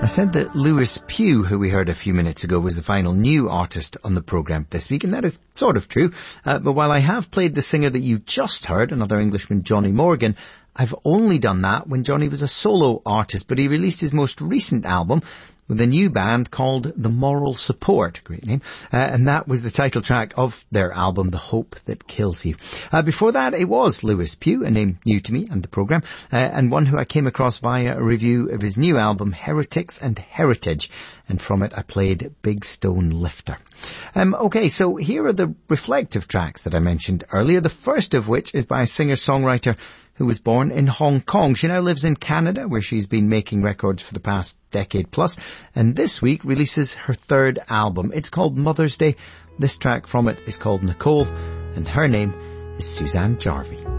I said that Lewis Pugh, who we heard a few minutes ago, was the final new artist on the programme this week, and that is sort of true. But while I have played the singer that you just heard, another Englishman, Johnny Morgan, I've only done that when Johnny was a solo artist, but he released his most recent album with a new band called The Moral Support, great name, and that was the title track of their album, The Hope That Kills You. Before that, it was Lewis Pugh, a name new to me and the programme, and one who I came across via a review of his new album, Heretics and Heritage, and from it I played Big Stone Lifter. Okay, so here are the reflective tracks that I mentioned earlier, the first of which is by a singer-songwriter who was born in Hong Kong. She now lives in Canada, where she's been making records for the past decade plus, and this week releases her third album. It's called Mother's Day. This track from it is called Nicole, and her name is Suzanne Jarvie.